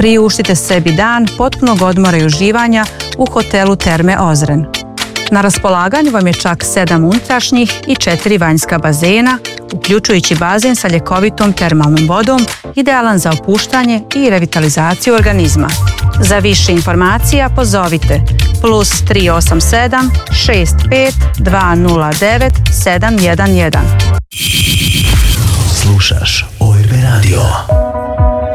priuštite sebi dan potpunog odmora i uživanja u hotelu Terme Ozren. Na raspolaganju vam je čak 7 unutrašnjih i 4 vanjska bazena, uključujući bazen sa ljekovitom termalnom vodom, idealan za opuštanje i revitalizaciju organizma. Za više informacija pozovite +387 65 209 711. Slušaš ORB Radio.